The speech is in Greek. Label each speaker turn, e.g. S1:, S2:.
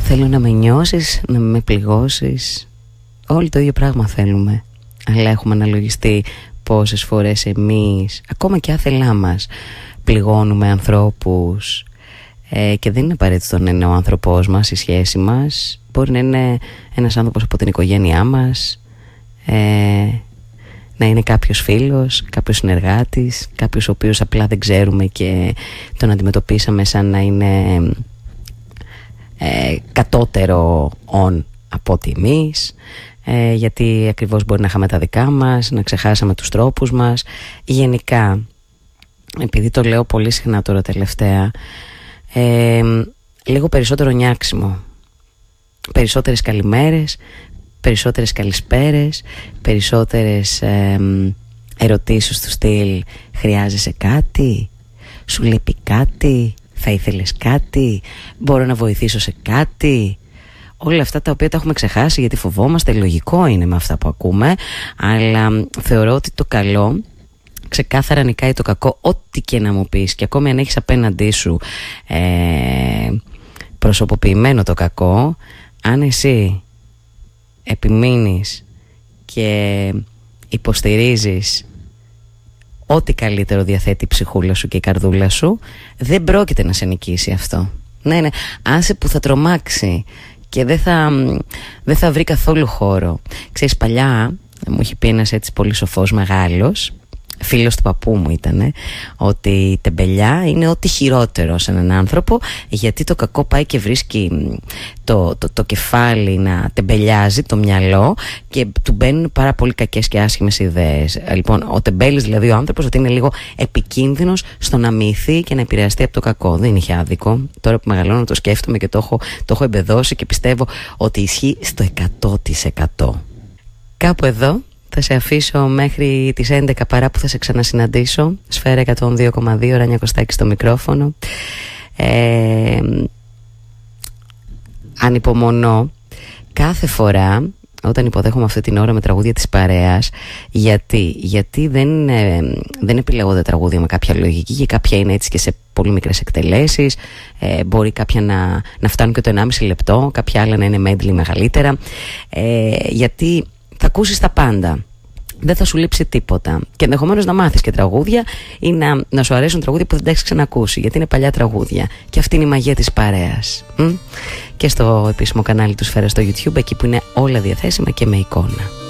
S1: Θέλω να με νιώσεις, να με πληγώσεις. Όλοι το ίδιο πράγμα θέλουμε. Αλλά έχουμε αναλογιστεί πόσες φορές εμείς, ακόμα και άθελά μας, πληγώνουμε ανθρώπους, και δεν είναι απαραίτητο να είναι ο άνθρωπός μας, η σχέση μας. Μπορεί να είναι ένας άνθρωπος από την οικογένειά μας, να είναι κάποιος φίλος, κάποιος συνεργάτης, κάποιος ο οποίος απλά δεν ξέρουμε και τον αντιμετωπίσαμε σαν να είναι κατώτερο από ότι εμείς, γιατί ακριβώς μπορεί να είχαμε τα δικά μας, να ξεχάσαμε τους τρόπους μας. Γενικά, επειδή το λέω πολύ συχνά τώρα τελευταία, λίγο περισσότερο νιάξιμο, περισσότερες καλημέρες, περισσότερες καλησπέρες, περισσότερες ερωτήσεις του στυλ χρειάζεσαι κάτι, σου λείπει κάτι, θα ήθελες κάτι, μπορώ να βοηθήσω σε κάτι. Όλα αυτά τα οποία τα έχουμε ξεχάσει γιατί φοβόμαστε, λογικό είναι με αυτά που ακούμε, αλλά θεωρώ ότι το καλό ξεκάθαρα νικάει το κακό, ό,τι και να μου πεις, και ακόμη αν έχεις απέναντί σου προσωποποιημένο το κακό, αν εσύ επιμείνεις και υποστηρίζεις ό,τι καλύτερο διαθέτει η ψυχούλα σου και η καρδούλα σου, δεν πρόκειται να σε νικήσει αυτό. Ναι, άσε που θα τρομάξει και δεν θα βρει καθόλου χώρο. Ξέρεις, παλιά μου είχε πει ένας έτσι πολύ σοφός μεγάλος, φίλος του παππού μου ήτανε, ότι η τεμπελιά είναι ό,τι χειρότερο σε έναν άνθρωπο, γιατί το κακό πάει και βρίσκει το κεφάλι να τεμπελιάζει, το μυαλό, και του μπαίνουν πάρα πολύ κακές και άσχημες ιδέες. Λοιπόν, ο τεμπέλης, δηλαδή ο άνθρωπος, ότι είναι λίγο επικίνδυνος στο να μυηθεί και να επηρεαστεί από το κακό. Δεν είχε άδικο. Τώρα που μεγαλώνω το σκέφτομαι και το έχω εμπεδώσει και πιστεύω ότι ισχύει στο 100%. Κάπου εδώ θα σε αφήσω μέχρι τις 11 παρά που θα σε ξανασυναντήσω. Σφαίρα 102,2, Ράνια Κωστάκη στο μικρόφωνο. Ανυπομονώ κάθε φορά όταν υποδέχομαι αυτή την ώρα με τραγούδια της παρέας. Γιατί δεν επιλέγω τραγούδια με κάποια λογική, και κάποια είναι έτσι και σε πολύ μικρές εκτελέσεις. Μπορεί κάποια να φτάνουν και το 1,5 λεπτό, κάποια άλλα να είναι medley μεγαλύτερα, γιατί θα ακούσεις τα πάντα. Δεν θα σου λείψει τίποτα. Και ενδεχομένως να μάθεις και τραγούδια ή να σου αρέσουν τραγούδια που δεν τα έχεις ξανακούσει, γιατί είναι παλιά τραγούδια. Και αυτή είναι η μαγεία της παρέας. Και στο επίσημο κανάλι του Σφαίρα στο YouTube, εκεί που είναι όλα διαθέσιμα και με εικόνα.